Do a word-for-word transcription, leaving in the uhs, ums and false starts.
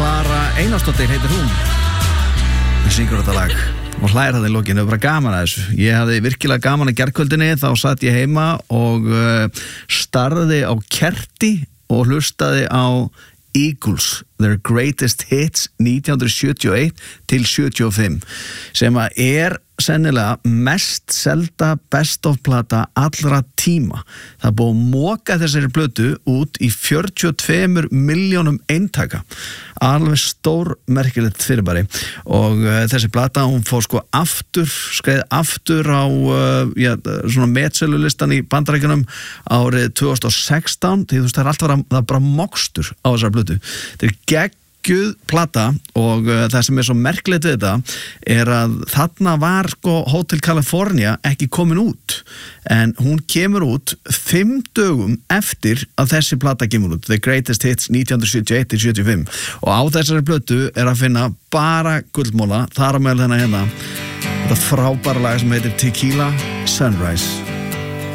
Klara Einarsdóttir heitir hún. Hún syngur þetta lag og hlæðir það í lokinu, það var bara gaman að þessu. Ég hafði virkilega gaman að gærkvöldinni, þá satt ég heima og uh, starði á kerti og hlustaði á Eagles, Their Greatest Hits nítján sjötíu og eitt til sjötíu og fimm, sem að er sennilega mest selda best of plata allra tíma. Það er búið að moka þessari plötu út í fjörutíu og tveimur milljónum eintaka. Alveg stór merkilegt fyrirbæri og uh, þessi plata, hún fór sko aftur, skreið aftur á uh, já, svona metsölulistan í Bandaríkjunum árið tvö þúsund og sextán, því þú veist það er alltaf það er bara mokstur á þessari plötu. Þetta er gegn Gjöð plata og uh, það sem er svo merkilegt við þetta er að þarna var sko Hotel California ekki komin út en hún kemur út fimm dögum eftir að þessi plata kemur út, The Greatest Hits nítján sjötíu og eitt til sjötíu og fimm, og á þessari plötu er að finna bara gullmóla, þar á meðal þennan hérna þetta frábæra lag sem heitir Tequila Sunrise.